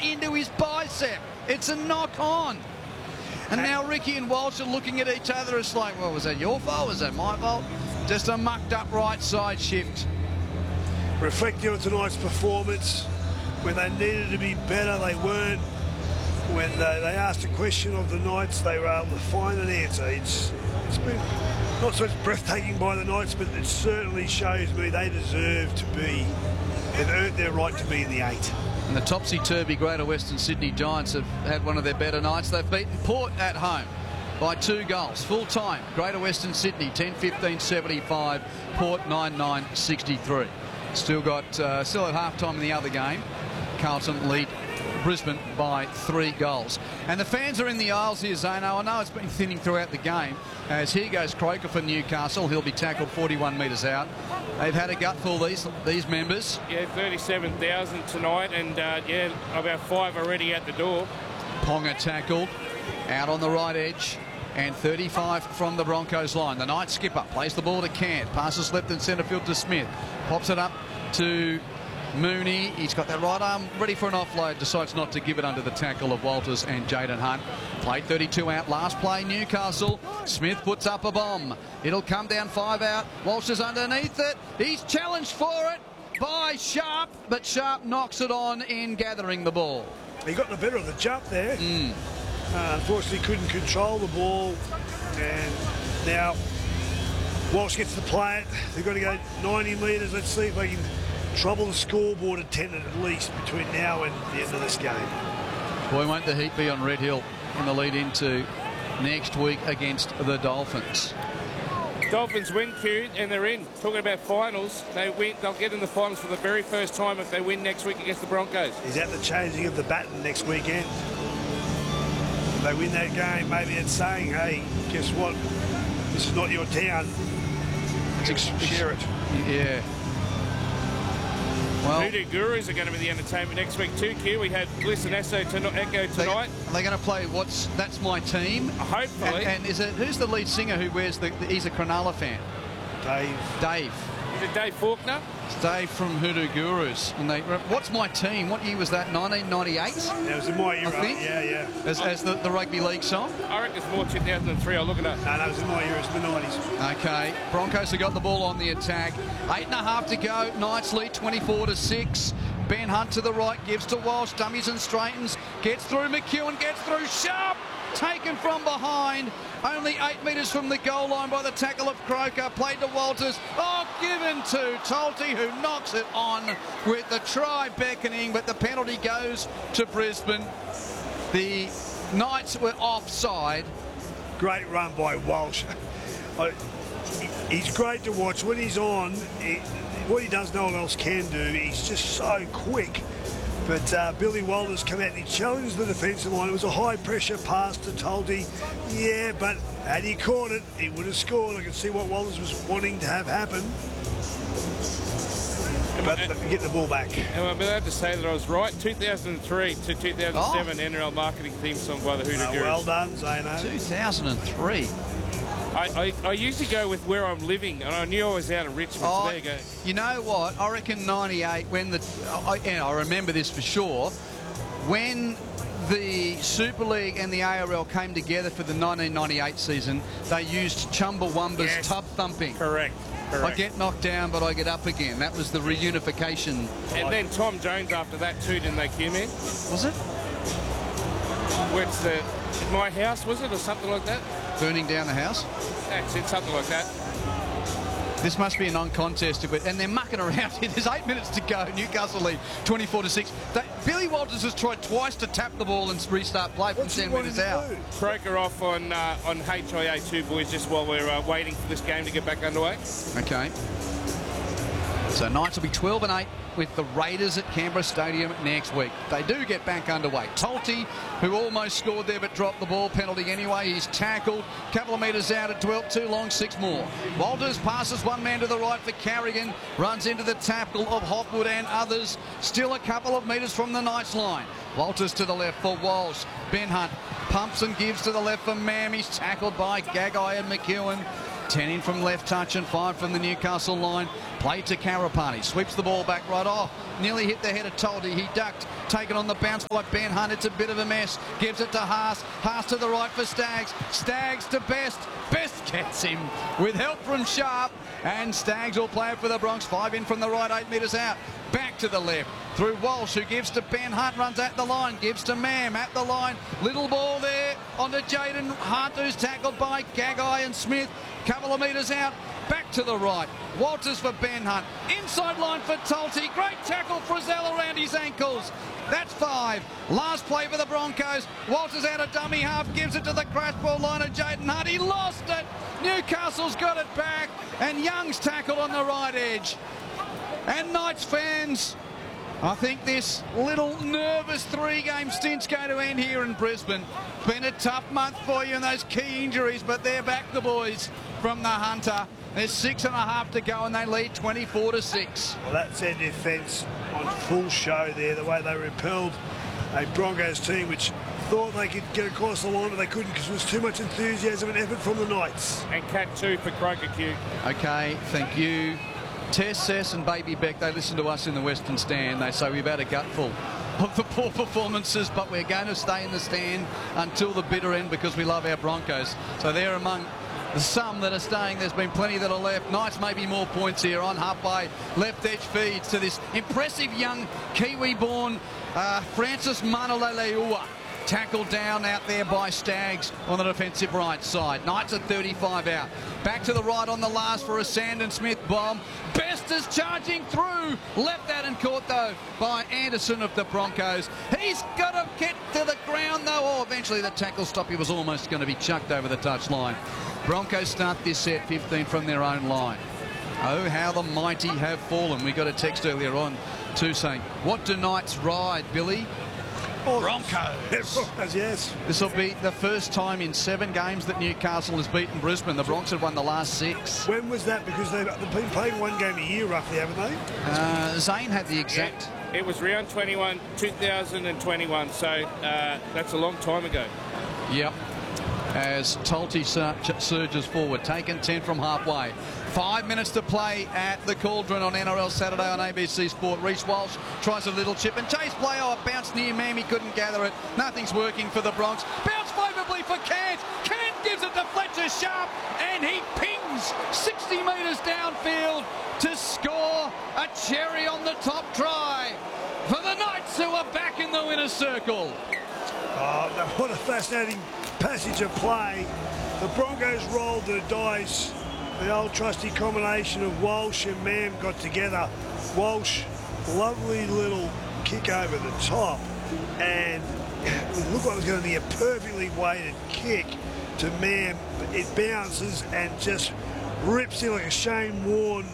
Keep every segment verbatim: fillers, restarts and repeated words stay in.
into his bicep. It's a knock on. And now Ricky and Walsh are looking at each other. It's like, well, was that your fault? Was that my fault? Just a mucked up right side shift. Reflecting on tonight's performance, when they needed to be better, they weren't. When they, they asked a question of the Knights, they were able to find an answer. It's, it's been not so much breathtaking by the Knights, but it certainly shows me they deserve to be, they've earned their right to be in the eight. And the topsy-turvy Greater Western Sydney Giants have had one of their better nights. They've beaten Port at home by two goals. Full time, Greater Western Sydney ten fifteen seventy-five, Port nine nine sixty-three. Still got, uh, still at half-time in the other game. Carlton lead Brisbane by three goals. And the fans are in the aisles here, Zano. I know it's been thinning throughout the game. As here goes Croker for Newcastle. He'll be tackled forty-one metres out. They've had a gutful, these these members. Yeah, thirty-seven thousand tonight, and uh, yeah, about five already at the door. Ponga tackled out on the right edge, and thirty-five from the Broncos line. The Knights skipper plays the ball to Cant, passes left and centre field to Smith, pops it up to Mooney. He's got that right arm ready for an offload, decides not to give it under the tackle of Walters and Jaden Hunt. Played thirty-two out, last play Newcastle. Smith puts up a bomb. It'll come down five out. Walsh is underneath it. He's challenged for it by Sharp, but Sharp knocks it on in gathering the ball. He got the better of the jump there. Mm. Uh, unfortunately couldn't control the ball, and now Walsh gets to play it. They've got to go ninety metres. Let's see if they can trouble the scoreboard attendant at least between now and the end of this game. Boy, won't the heat be on Red Hill in the lead into next week against the Dolphins. Dolphins win, Q, and they're in. Talking about finals, they win. They'll get in the finals for the very first time if they win next week against the Broncos. Is that the changing of the baton next weekend? If they win that game, maybe it's saying, hey, guess what? This is not your town. Share it. Yeah. Well, Voodoo Gurus are going to be the entertainment next week too, Q. We had Bliss and Echo, to Echo tonight. They, are they going to play What's That's My Team? Hopefully. And, and is it who's the lead singer who wears the, the he's a Cronulla fan? Dave. Dave. Is it Dave Faulkner? It's Dave from Hoodoo Gurus. And they, What's My Team? What year was that? nineteen ninety-eight? That was in my era. I think. Yeah, yeah. As, as the, the rugby league song? I reckon it's more two thousand three. I'll look it up. No, that was in my era. It's the nineties. Okay. Broncos have got the ball on the attack. Eight and a half to go. Knights lead twenty-four to six. Ben Hunt to the right, gives to Walsh, dummies and straightens, gets through McEwen, gets through Sharp, taken from behind, only eight metres from the goal line by the tackle of Croker, played to Walters, oh, given to Tolte, who knocks it on with the try beckoning, but the penalty goes to Brisbane. The Knights were offside. Great run by Walsh. I, he's great to watch. When he's on, he, what he does no one else can do. He's just so quick. But uh, Billy Walters come out and he challenged the defensive line. It was a high pressure pass to Tolte. Yeah, but had he caught it, he would have scored. I can see what Walters was wanting to have happen. But uh, get the ball back. Am I allowed to say that I was right? two thousand three to two thousand seven oh. N R L marketing theme song by the Hoodoo uh, Gurus. Well done, Zano. two thousand three. I, I, I usually go with where I'm living, and I knew I was out of Richmond, oh, so there you go. You know what? I reckon ninety-eight, when the... I, and I remember this for sure. When the Super League and the A R L came together for the nineteen ninety-eight season, they used Chumbawamba's yes. tub thumping. Correct. Correct. I get knocked down, but I get up again. That was the reunification. And then Tom Jones after that too, didn't they, Q-Man? Was it? Where's the... My House, was it, or something like that? Burning down the house? That's it, something like that. This must be a non-contest, but and they're mucking around here. There's eight minutes to go. Newcastle lead twenty-four to six. Billy Walters has tried twice to tap the ball and restart play from ten metres out. Croker off on uh, on H I A two, boys, just while we're uh, waiting for this game to get back underway. Okay. So Knights will be twelve and eight with the Raiders at Canberra Stadium next week. They do get back underway. Tolte, who almost scored there but dropped the ball, penalty anyway. He's tackled, couple of metres out at twelve, too long, six more. Walters passes one man to the right for Carrigan, runs into the tackle of Hopwood and others. Still a couple of metres from the Knights line. Walters to the left for Walsh. Ben Hunt pumps and gives to the left for Mam. He's tackled by Gagai and McEwen. ten in from left touch and five from the Newcastle line. Play to Karapani. Sweeps the ball back right off. Nearly hit the head of Tolty. He ducked. Taken on the bounce by Ben Hunt. It's a bit of a mess. Gives it to Haas. Haas to the right for Staggs. Staggs to Best. Best gets him with help from Sharp. And Staggs will play it for the Bronx. Five in from the right, eight metres out. Back to the left. Through Walsh, who gives to Ben Hunt. Runs at the line. Gives to Mam at the line. Little ball there onto Jaden Hunt, who's tackled by Gagai and Smith. Couple of metres out. Back to the right. Walters for Ben Hunt. Inside line for Tolty. Great tackle. Frizzell around his ankles. That's five. Last play for the Broncos. Walters out of dummy half. Gives it to the crash ball line of Jaden Hunt. He lost it. Newcastle's got it back. And Young's tackled on the right edge. And Knights fans, I think this little nervous three-game stint's going to end here in Brisbane. Been a tough month for you and those key injuries, but they're back, the boys from the Hunter. There's six and a half to go and they lead twenty-four to six. Well, that's their defence on full show there, the way they repelled a Broncos team which thought they could get across the line, but they couldn't because there was too much enthusiasm and effort from the Knights. And cat two for Croker Q. Okay, thank you. Tess, Sess and Baby Beck, they listen to us in the Western Stand. They say we've had a gutful of the poor performances, but we're going to stay in the stand until the bitter end because we love our Broncos. So they're among the some that are staying. There's been plenty that are left. Knights maybe more points here on halfway. Left edge feeds to this impressive young Kiwi-born uh, Francis Manoleleua. Tackled down out there by Staggs on the defensive right side. Knights at thirty-five out. Back to the right on the last for a Sandon Smith bomb. Best is charging through. Left that and caught though by Anderson of the Broncos. He's got to get to the ground though. Oh, eventually the tackle stop. He was almost going to be chucked over the touchline. Broncos start this set fifteen from their own line. Oh, how the mighty have fallen. We got a text earlier on too saying, what do Knights ride, Billy? Broncos. Yes. This will be the first time in seven games that Newcastle has beaten Brisbane. The Bronx have won the last six. When was that? Because they've, they've been playing one game a year roughly, haven't they? Uh, Zane had the exact... It, it was round twenty-one, two thousand twenty-one, so uh, that's a long time ago. Yep. As Tolty surges forward, taken ten from halfway. Five minutes to play at the Cauldron on N R L Saturday on A B C Sport. Reece Walsh tries a little chip and chase play. Oh, it bounced near Mam. He couldn't gather it. Nothing's working for the Bronx. Bounce favourably for Cant. Cant gives it to Fletcher Sharp and he pings sixty metres downfield to score a cherry on the top try for the Knights, who are back in the winner's circle. Oh, what a fascinating passage of play. The Broncos rolled the dice. The old trusty combination of Walsh and Mam got together. Walsh, lovely little kick over the top, and it looked like it was going to be a perfectly weighted kick to Mam. It bounces and just rips in like a Shane Warne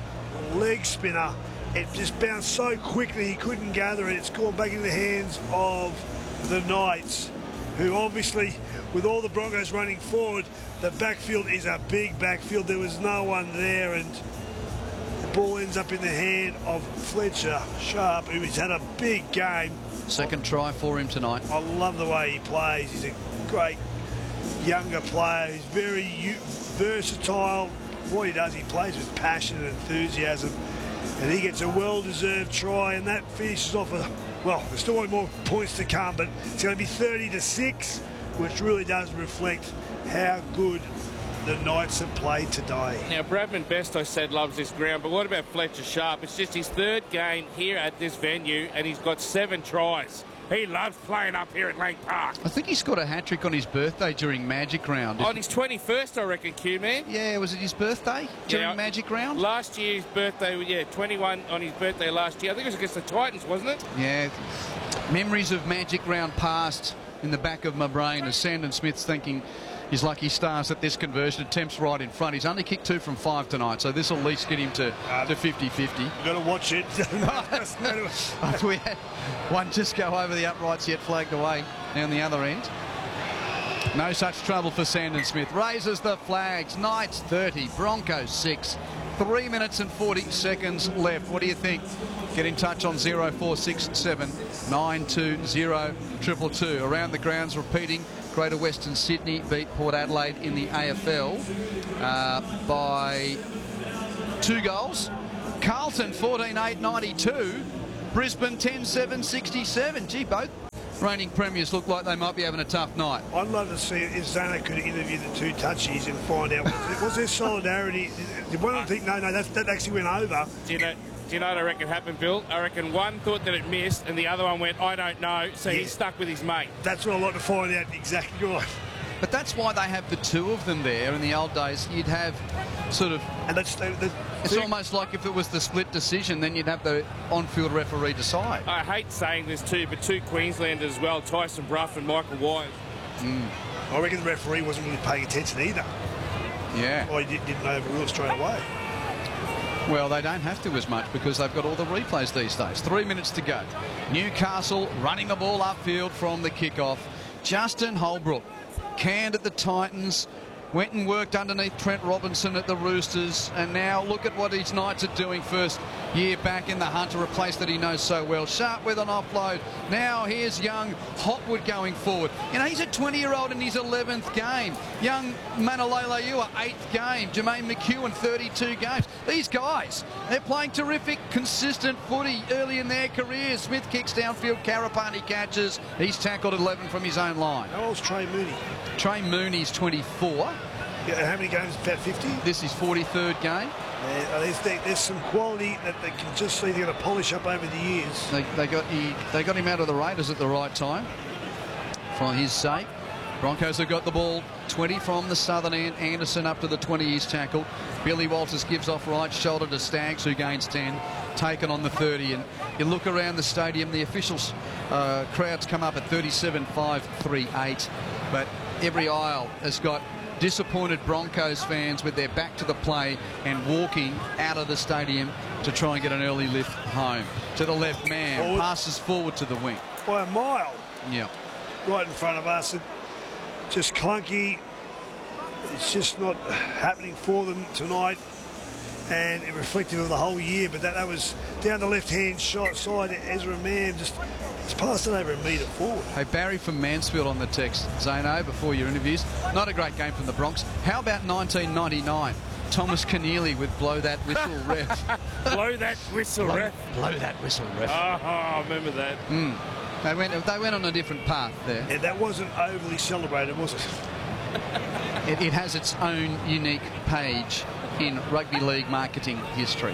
leg spinner. It just bounced so quickly he couldn't gather it. It's gone back in the hands of the Knights, who obviously, with all the Broncos running forward, the backfield is a big backfield. There was no one there, and the ball ends up in the hand of Fletcher Sharp, who has had a big game. Second try for him tonight. I love the way he plays. He's a great younger player. He's very versatile. What he does, he plays with passion and enthusiasm, and he gets a well-deserved try, and that finishes off a, well, there's still more points to come, but it's going to be thirty to six, which really does reflect how good the Knights have played today. Now, Bradman Best, I said, loves this ground, but what about Fletcher Sharp? It's just his third game here at this venue, and he's got seven tries. He loves playing up here at Lang Park. I think he scored a hat-trick on his birthday during Magic Round. On his twenty-first, I reckon, Q-Man. Yeah, was it his birthday during yeah, Magic Round? Last year's birthday, yeah, twenty-one on his birthday last year. I think it was against the Titans, wasn't it? Yeah. Memories of Magic Round past in the back of my brain as Sandon Smith's thinking his lucky stars at this conversion. Attempts right in front. He's only kicked two from five tonight, so this will at least get him to um, to fifty fifty. You've got to watch it. We had one just go over the uprights, yet flagged away down the other end. No such trouble for Sandon Smith. Raises the flags. Knights thirty, Broncos six. Three minutes and forty seconds left. What do you think? Get in touch on zero four six seven nine two zero two two two. Around the grounds repeating Greater Western Sydney beat Port Adelaide in the A F L uh, by two goals. Carlton fourteen eight ninety-two. Brisbane ten seven sixty-seven. Gee, both reigning premiers look like they might be having a tough night. I'd love to see if Zana could interview the two touchies and find out, was, was there solidarity? Did one of them think, no, no, that, that actually went over? Do you know, do you know what I reckon happened, Bill? I reckon one thought that it missed and the other one went, I don't know, so Yeah. he's stuck with his mate. That's what I'd like to find out exactly right. But that's why they have the two of them there. In the old days, you'd have sort of... And that's the, the, It's the, almost like if it was the split decision, then you'd have the on-field referee decide. I hate saying this too, but two Queenslanders as well, Tyson Brough and Michael Wise. Mm. I reckon the referee wasn't really paying attention either. Yeah. Or he did, didn't overrule straight away. Well, they don't have to as much because they've got all the replays these days. Three minutes to go. Newcastle running the ball upfield from the kickoff. Justin Holbrook canned at the Titans, went and worked underneath Trent Robinson at the Roosters, and now look at what his Knights are doing first year back in the hunt, a place that he knows so well. Sharp with an offload. Now here's young Hopwood going forward. You know, he's a twenty-year-old in his eleventh game. Young Manalele Ewa, eighth game. Jermaine McEwen, thirty-two games. These guys, they're playing terrific, consistent footy early in their careers. Smith kicks downfield, Karapani catches. He's tackled eleven from his own line. How old's Trey Mooney? Trey Mooney's twenty-four. Yeah, how many games? About fifty? This is forty-third game. Yeah, there's, there's some quality that they can just see they're going to polish up over the years. They, they got he, they got him out of the Raiders at the right time for his sake. Broncos have got the ball. twenty from the southern end. Anderson up to the twenty is tackled. Billy Walters gives off right shoulder to Staggs, who gains ten. Taken on the thirty. And you look around the stadium, the officials uh, crowds come up at thirty-seven five three eight. But every aisle has got disappointed Broncos fans with their back to the play and walking out of the stadium to try and get an early lift home. To the left man, Forward. passes forward to the wing. By a mile. Yeah. Right in front of us. And just clunky. It's just not happening for them tonight. And it reflective of the whole year. But that, that was down the left-hand shot side. Ezra Mann just, just passed it over a metre forward. Hey, Barry from Mansfield on the text. Zano, before your interviews, not a great game from the Bronx. How about nineteen ninety-nine? Thomas Keneally with Blow That Whistle Ref. Blow that whistle, blow, ref. blow that whistle ref. Oh, I remember that. Mm. They went, they went on a different path there. And that wasn't overly celebrated, was it? It, it has its own unique page in rugby league marketing history.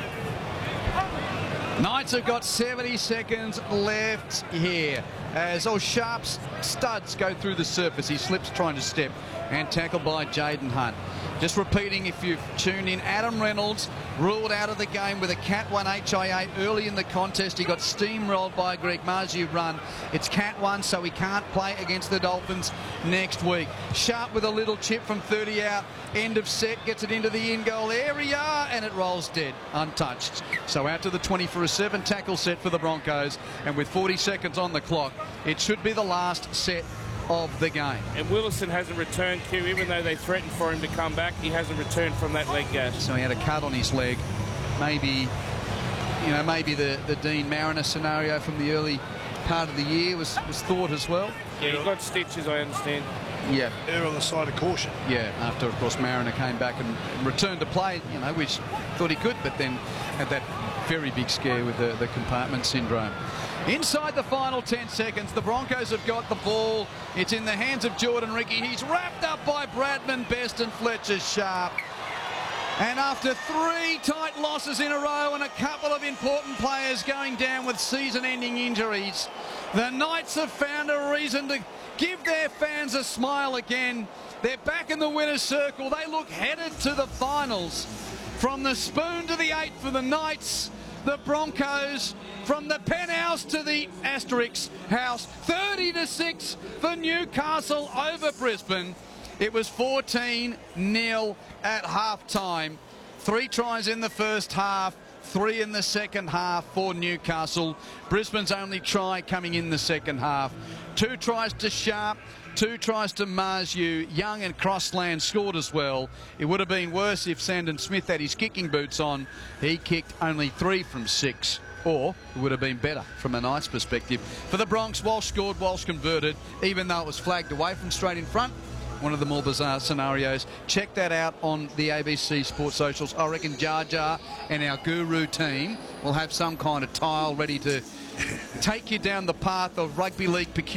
Knights have got seventy seconds left here as all Sharp's studs go through the surface. He slips trying to step and tackled by Jaden Hunt. Just repeating, if you've tuned in, Adam Reynolds ruled out of the game with a Cat one H I A early in the contest. He got steamrolled by a Greg Marziu run. It's Cat one, so he can't play against the Dolphins next week. Sharp with a little chip from thirty out. End of set, gets it into the in-goal area, and it rolls dead, untouched. So out to the twenty for a seven tackle set for the Broncos. And with forty seconds on the clock, it should be the last set of the game. And Willison hasn't returned, Q, even though they threatened for him to come back. He hasn't returned from that leg gash. So he had a cut on his leg. Maybe, you know, maybe the, the Dean Mariner scenario from the early part of the year was, was thought as well. Yeah, he got stitches, I understand. Yeah. Err on the side of caution. Yeah, after, of course, Mariner came back and returned to play, you know, which thought he could, but then had that very big scare with the, the compartment syndrome. Inside the final ten seconds, the Broncos have got the ball. It's in the hands of Jordan Ricky. He's wrapped up by Bradman Best and Fletcher Sharp. And after three tight losses in a row and a couple of important players going down with season-ending injuries, the Knights have found a reason to give their fans a smile again. They're back in the winner's circle. They look headed to the finals. From the spoon to the eight for the Knights, the Broncos from the penthouse to the Asterix house. thirty to six for Newcastle over Brisbane. It was fourteen nil at half-time. Three tries in the first half, three in the second half for Newcastle. Brisbane's only try coming in the second half. Two tries to Sharp, two tries to Marziu. Young and Crossland scored as well. It would have been worse if Sandon Smith had his kicking boots on. He kicked only three from six. or it would have been better from a Knights perspective. For the Bronx, Walsh scored, Walsh converted, even though it was flagged away from straight in front. One of the more bizarre scenarios. Check that out on the A B C Sports Socials. I reckon Jar Jar and our guru team will have some kind of tile ready to take you down the path of rugby league peculiar.